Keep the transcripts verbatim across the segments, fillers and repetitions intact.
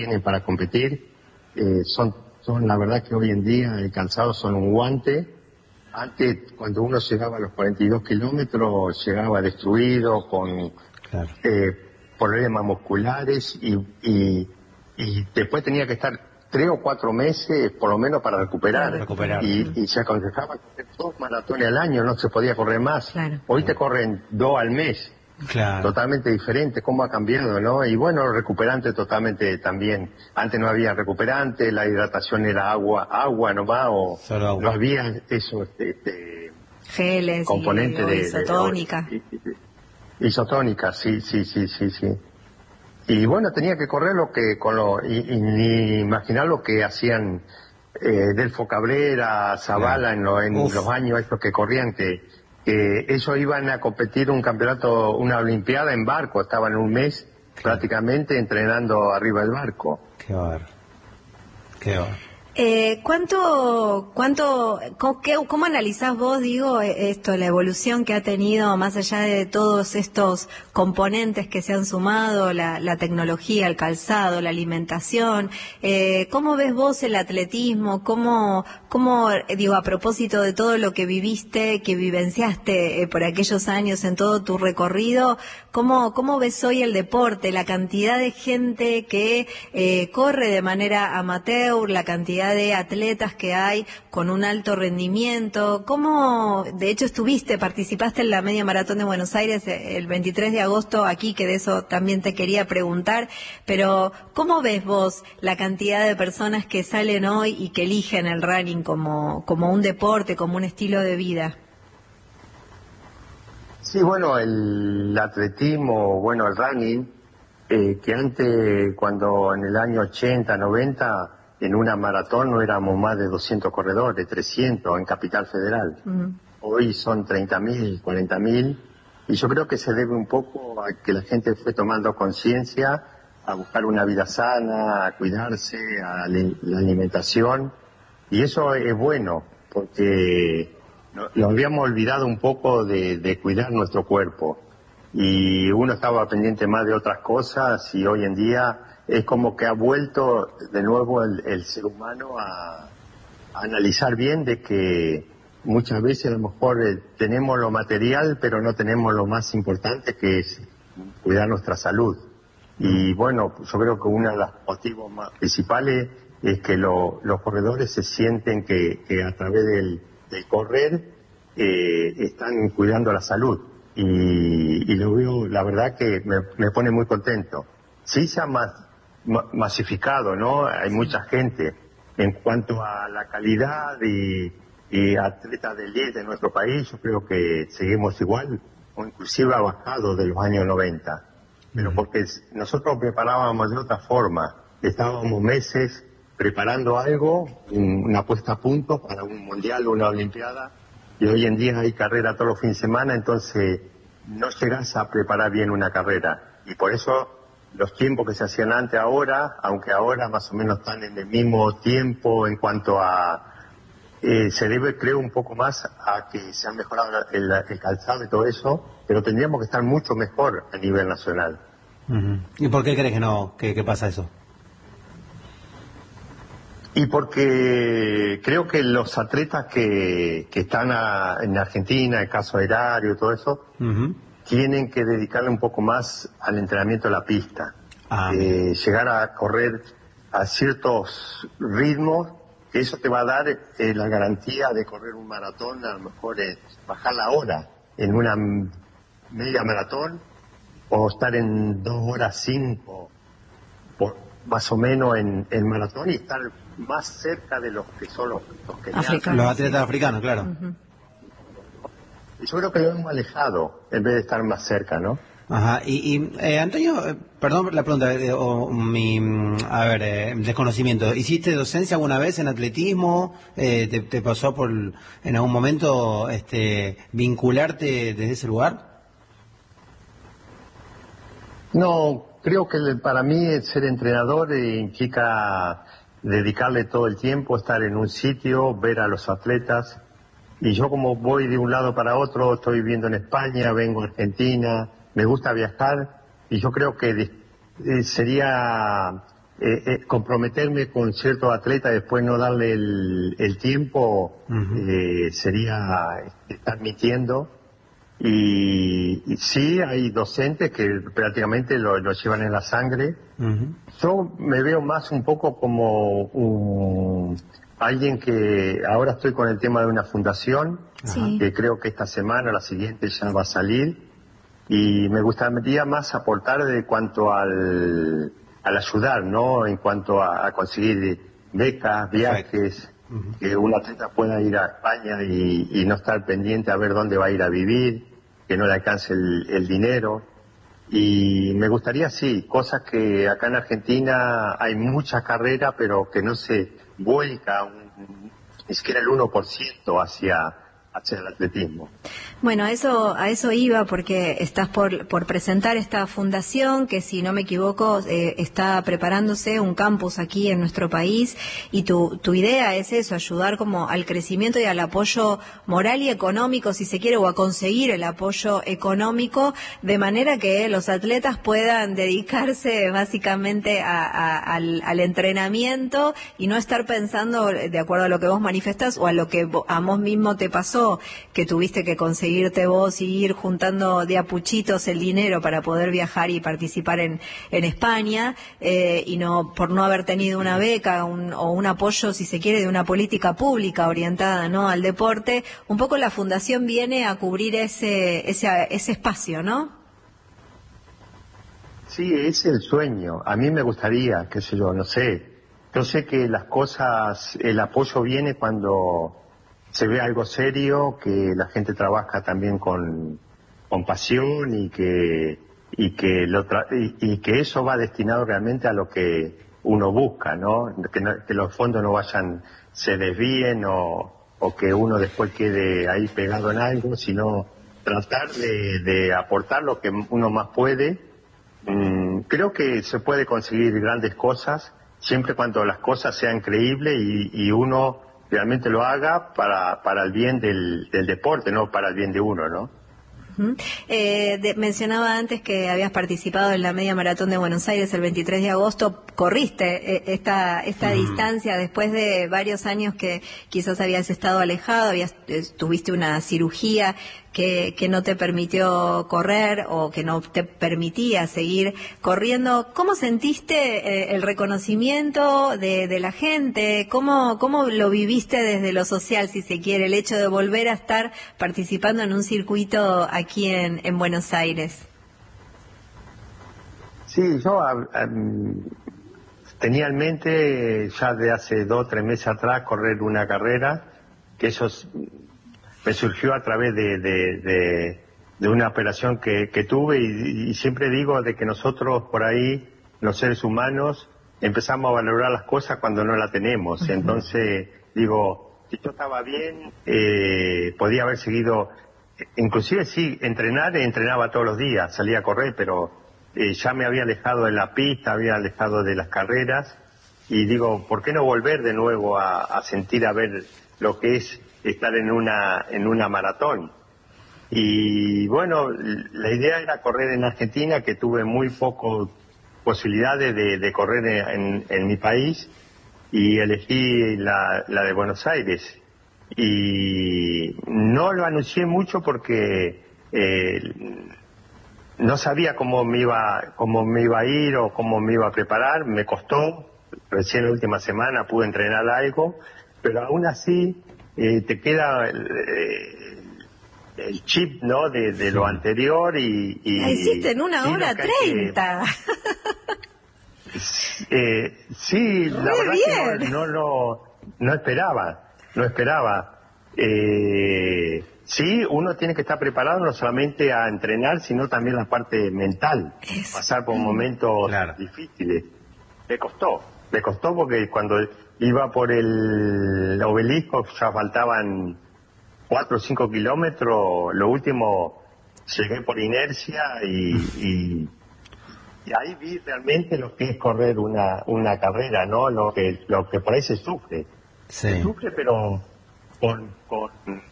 tienen para competir. Eh, son, son, la verdad que hoy en día el calzado son un guante. Antes, cuando uno llegaba a los cuarenta y dos kilómetros, llegaba destruido, con claro. eh, problemas musculares y, y, y después tenía que estar tres o cuatro meses por lo menos para recuperar. recuperar. Y, y se aconsejaba correr dos maratones al año, no se podía correr más. Claro. Hoy te corren dos al mes. Claro. Totalmente diferente, cómo ha cambiado, ¿no? Y bueno, recuperante totalmente también. Antes no había recuperante, la hidratación era agua, agua nomás, o Solo agua. no había eso, este, geles componente y, de, isotónica. De, de, de, isotónica, sí, sí, sí, sí, sí. Y bueno, tenía que correr lo que, con lo, y, y ni imaginar lo que hacían eh, Delfo Cabrera, Zavala, claro. en, lo, en los años estos que corrían, que que ellos iban a competir un campeonato, una olimpiada en barco, estaban un mes prácticamente entrenando arriba del barco. Qué barro. Qué barro. Eh, ¿Cuánto, cuánto, cómo, qué, cómo analizás vos, digo, esto, la evolución que ha tenido más allá de todos estos componentes que se han sumado, la, la tecnología, el calzado, la alimentación? Eh, ¿Cómo ves vos el atletismo? ¿Cómo, cómo, digo, a propósito de todo lo que viviste, que vivenciaste eh, por aquellos años en todo tu recorrido, cómo, cómo ves hoy el deporte, la cantidad de gente que eh, corre de manera amateur, la cantidad de atletas que hay con un alto rendimiento? ¿Cómo, de hecho estuviste, participaste en la media maratón de Buenos Aires el veintitrés de agosto aquí, que de eso también te quería preguntar, pero ¿cómo ves vos la cantidad de personas que salen hoy y que eligen el running como, como un deporte, como un estilo de vida? Sí, bueno, el atletismo, bueno, el running, eh, que antes, cuando en el año ochenta, noventa, en una maratón no éramos más de doscientos corredores, trescientos en Capital Federal. Uh-huh. Hoy son treinta mil, cuarenta mil, y yo creo que se debe un poco a que la gente fue tomando conciencia, a buscar una vida sana, a cuidarse, a la alimentación, y eso es bueno, porque lo habíamos olvidado un poco de, de cuidar nuestro cuerpo, y uno estaba pendiente más de otras cosas, y hoy en día es como que ha vuelto de nuevo el, el ser humano a, a analizar bien de que muchas veces a lo mejor eh, tenemos lo material, pero no tenemos lo más importante, que es cuidar nuestra salud. Y bueno, yo creo que uno de los motivos más principales es que lo, los corredores se sienten que, que a través del, del correr eh, están cuidando la salud. Y, y lo veo, la verdad que me, me pone muy contento. Sí se ha más masificado, ¿no? Hay mucha gente. En cuanto a la calidad y, y atletas de elite de nuestro país, yo creo que seguimos igual, o inclusive ha bajado de los años noventa. Pero porque nosotros preparábamos de otra forma. Estábamos meses preparando algo, una puesta a punto para un mundial o una olimpiada, y hoy en día hay carrera todos los fines de semana, entonces no llegas a preparar bien una carrera. Y por eso los tiempos que se hacían antes ahora, aunque ahora más o menos están en el mismo tiempo en cuanto a... Eh, se debe, creo, un poco más a que se ha mejorado el, el calzado y todo eso, pero tendríamos que estar mucho mejor a nivel nacional. Uh-huh. ¿Y por qué crees que no, que, que pasa eso? Y porque creo que los atletas que, que están a, en Argentina, el caso de Erario y todo eso, uh-huh. tienen que dedicarle un poco más al entrenamiento de la pista. Ah, eh, llegar a correr a ciertos ritmos, que eso te va a dar eh, la garantía de correr un maratón, a lo mejor eh, bajar la hora en una media maratón, o estar en dos horas cinco, por, más o menos en el maratón, y estar más cerca de los que son los, los que africanos, los atletas africanos, claro. Uh-huh. Y yo creo que lo hemos alejado en vez de estar más cerca, ¿no? Ajá, y, y eh, Antonio, eh, perdón la pregunta, eh, o mi, a ver, eh, desconocimiento, ¿hiciste docencia alguna vez en atletismo? Eh, te, ¿Te pasó por, en algún momento, este, vincularte desde ese lugar? No, creo que para mí ser entrenador implica dedicarle todo el tiempo, estar en un sitio, ver a los atletas, y yo como voy de un lado para otro, estoy viviendo en España, vengo a Argentina, me gusta viajar, y yo creo que eh, sería eh, eh, comprometerme con cierto atleta y después no darle el, el tiempo uh-huh. eh, sería estar mintiendo. Y, y sí, hay docentes que prácticamente lo, lo llevan en la sangre. Uh-huh. Yo me veo más un poco como un, alguien que ahora estoy con el tema de una fundación, sí. que creo que esta semana, la siguiente ya va a salir, y me gustaría más aportar de cuanto al, al ayudar, ¿no? En cuanto a, a conseguir becas, viajes, uh-huh. que un atleta pueda ir a España y, y no estar pendiente a ver dónde va a ir a vivir, que no le alcance el, el dinero. Y me gustaría, sí, cosas que acá en Argentina hay mucha carrera, pero que no se vuelca un, ni siquiera el uno por ciento hacia, hacia el atletismo. Bueno, a eso, a eso iba, porque estás por, por presentar esta fundación que, si no me equivoco, eh, está preparándose un campus aquí en nuestro país, y tu, tu idea es eso, ayudar como al crecimiento y al apoyo moral y económico, si se quiere, o a conseguir el apoyo económico, de manera que los atletas puedan dedicarse básicamente a, a, al, al entrenamiento y no estar pensando, de acuerdo a lo que vos manifestás o a lo que a vos mismo te pasó, que tuviste que conseguir irte vos y ir juntando de a puchitos el dinero para poder viajar y participar en, en España, eh, y no por no haber tenido una beca un, o un apoyo, si se quiere, de una política pública orientada, ¿no?, al deporte. Un poco la fundación viene a cubrir ese, ese, ese espacio, ¿no? Sí, es el sueño. A mí me gustaría, qué sé yo, no sé. Yo sé que las cosas, el apoyo viene cuando se ve algo serio, que la gente trabaja también con, con pasión y que y que lo tra y, y que eso va destinado realmente a lo que uno busca, ¿no? Que, no, que los fondos no vayan, se desvíen o, o que uno después quede ahí pegado en algo, sino tratar de, de aportar lo que uno más puede. Mm, creo que se puede conseguir grandes cosas siempre cuando las cosas sean creíbles y, y uno realmente lo haga para, para el bien del, del deporte, no para el bien de uno, ¿no? Uh-huh. eh, de, mencionaba antes que habías participado en la media maratón de Buenos Aires el veintitrés de agosto. Corriste eh, esta esta uh-huh. distancia después de varios años que quizás habías estado alejado, habías eh, tuviste una cirugía que, que no te permitió correr o que no te permitía seguir corriendo. ¿Cómo sentiste eh, el reconocimiento de, de la gente? ¿Cómo, ¿Cómo lo viviste desde lo social, si se quiere, el hecho de volver a estar participando en un circuito aquí en, en Buenos Aires? Sí, yo um, tenía en mente ya de hace dos o tres meses atrás correr una carrera, que eso es, me surgió a través de, de, de, de una operación que, que tuve y, y siempre digo de que nosotros por ahí, los seres humanos, empezamos a valorar las cosas cuando no las tenemos. Uh-huh. Entonces digo, si yo estaba bien, eh, podía haber seguido, inclusive sí, entrenar, entrenaba todos los días, salía a correr, pero eh, ya me había alejado de la pista, había alejado de las carreras y digo, ¿por qué no volver de nuevo a, a sentir, a ver lo que es estar en una en una maratón? Y bueno, la idea era correr en Argentina, que tuve muy pocas posibilidades de, de correr en, en mi país, y elegí la, la de Buenos Aires. Y no lo anuncié mucho porque eh, no sabía cómo me iba cómo me iba a ir o cómo me iba a preparar. Me costó, recién la última semana pude entrenar algo, pero aún así Eh, te queda el, el chip, ¿no?, de, de lo anterior y... y la hiciste en una hora treinta. Que, eh, sí, la Muy verdad bien. que no, no lo no esperaba, no esperaba. Eh, sí, uno tiene que estar preparado no solamente a entrenar, sino también la parte mental. Eso. Pasar por momentos claro. difíciles. Me costó, me costó porque cuando iba por el obelisco, ya faltaban cuatro o cinco kilómetros, lo último llegué por inercia y, y, y ahí vi realmente lo que es correr una, una carrera, ¿no? Lo que, lo que por ahí se sufre. Sí. Se sufre, pero con, con,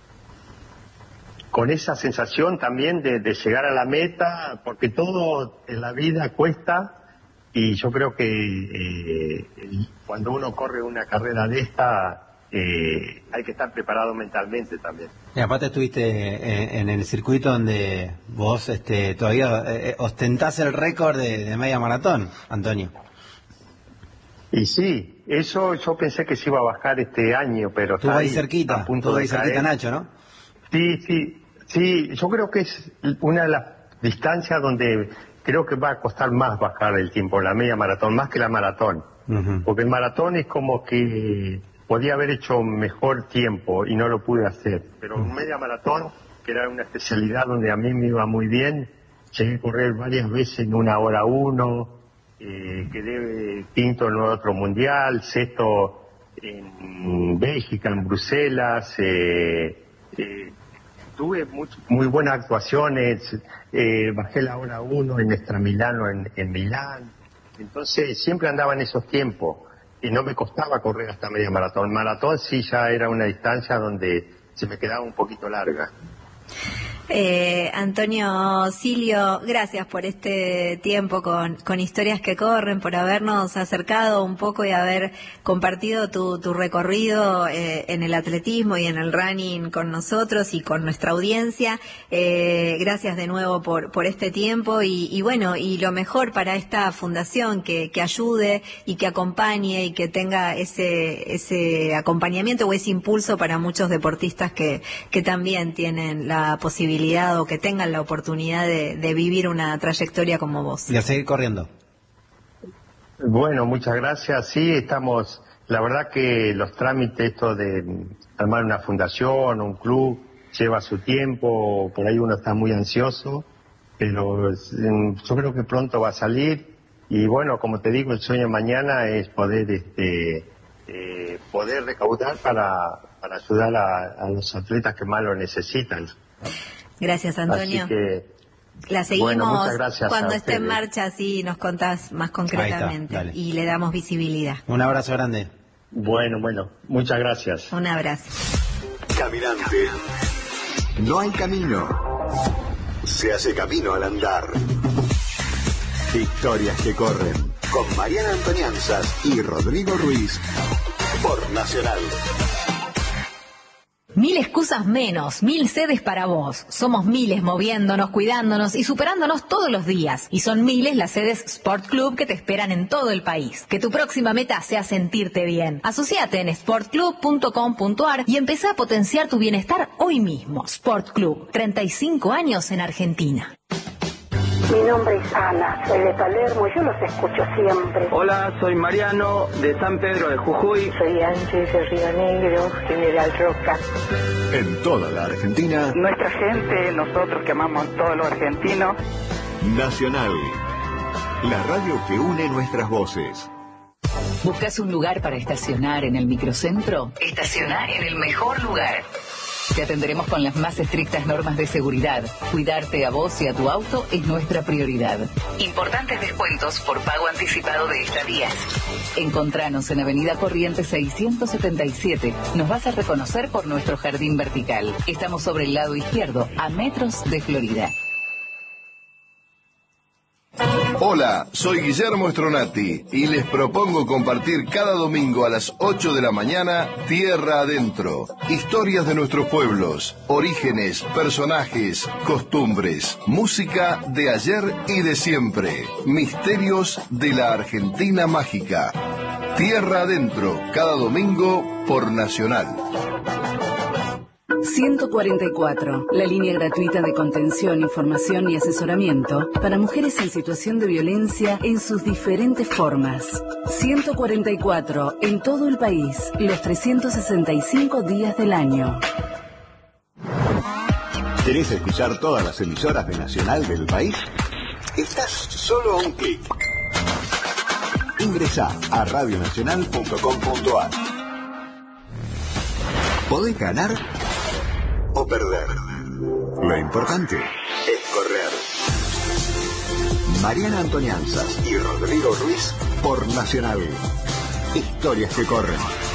con esa sensación también de, de llegar a la meta, porque todo en la vida cuesta. y yo creo que eh, cuando uno corre una carrera de esta, eh, hay que estar preparado mentalmente también. Y aparte estuviste en, en el circuito donde vos este, todavía eh, ostentás el récord de, de media maratón, Antonio. Y sí, eso yo pensé que se iba a bajar este año, pero estuvo está ahí ahí, cerquita, a punto estuvo de ahí cerquita caer. Nacho, ¿no? Sí, sí, sí, yo creo que es una de las distancias donde creo que va a costar más bajar el tiempo, la media maratón, más que la maratón. Uh-huh. Porque el maratón es como que podía haber hecho mejor tiempo y no lo pude hacer. Pero uh-huh. media maratón, que era una especialidad donde a mí me iba muy bien, llegué a correr varias veces en una hora uno, eh, quedé quinto en otro mundial, sexto en Bélgica, en Bruselas, eh, eh, tuve muy, muy buenas actuaciones, eh, bajé la hora uno en Extramilano en, en Milán, entonces siempre andaba en esos tiempos y no me costaba correr hasta media maratón. Maratón sí ya era una distancia donde se me quedaba un poquito larga. Eh, Antonio Silio, gracias por este tiempo con, con Historias que Corren, por habernos acercado un poco y haber compartido tu, tu recorrido eh, en el atletismo y en el running con nosotros y con nuestra audiencia. Eh, gracias de nuevo por, por este tiempo y, y bueno, y lo mejor para esta fundación que, que ayude y que acompañe y que tenga ese, ese acompañamiento o ese impulso para muchos deportistas que, que también tienen la posibilidad o que tengan la oportunidad de, de vivir una trayectoria como vos. Y a seguir corriendo. Bueno, muchas gracias. Sí, estamos, la verdad que los trámites, esto de armar una fundación, un club, lleva su tiempo, por ahí uno está muy ansioso, pero yo creo que pronto va a salir y bueno, como te digo, el sueño mañana es poder este eh, poder recaudar para, para ayudar a, a los atletas que más lo necesitan. Gracias, Antonio. Así que, la seguimos bueno, muchas gracias cuando a esté en ustedes. marcha, así nos contás más concretamente está, y le damos visibilidad. Un abrazo grande. Bueno, bueno, muchas gracias. Un abrazo. Caminante. No hay camino. Se hace camino al andar. Historias que corren. Con Mariana Antonianzas y Rodrigo Ruiz. Por Nacional. Mil excusas menos, mil sedes para vos. Somos miles moviéndonos, cuidándonos y superándonos todos los días. Y son miles las sedes Sport Club que te esperan en todo el país. Que tu próxima meta sea sentirte bien. Asociate en sport club punto com punto a r y empezá a potenciar tu bienestar hoy mismo. Sport Club, treinta y cinco años en Argentina. Mi nombre es Ana, soy de Palermo y yo los escucho siempre. Hola, soy Mariano, de San Pedro de Jujuy. Soy Ángeles de Río Negro, General Roca. En toda la Argentina. Nuestra gente, nosotros que amamos todo lo argentino. Nacional, la radio que une nuestras voces. ¿Buscas un lugar para estacionar en el microcentro? Estacionar en el mejor lugar. Te atenderemos con las más estrictas normas de seguridad. Cuidarte a vos y a tu auto es nuestra prioridad. Importantes descuentos por pago anticipado de estadías. Encontranos en Avenida Corrientes seiscientos setenta y siete. Nos vas a reconocer por nuestro jardín vertical. Estamos sobre el lado izquierdo, a metros de Florida. Hola, soy Guillermo Stronati y les propongo compartir cada domingo a las ocho de la mañana Tierra Adentro. Historias de nuestros pueblos, orígenes, personajes, costumbres, música de ayer y de siempre, misterios de la Argentina mágica. Tierra Adentro, cada domingo por Nacional. ciento cuarenta y cuatro, la línea gratuita de contención, información y asesoramiento para mujeres en situación de violencia en sus diferentes formas. ciento cuarenta y cuatro, en todo el país, los trescientos sesenta y cinco días del año. ¿Querés escuchar todas las emisoras de Nacional del país? Estás solo a un clic. Ingresá a radio nacional punto com punto a r. Podés ganar o perder. Lo importante es correr. Mariana Antonianzas y Rodrigo Ruiz por Nacional. Historias que corren.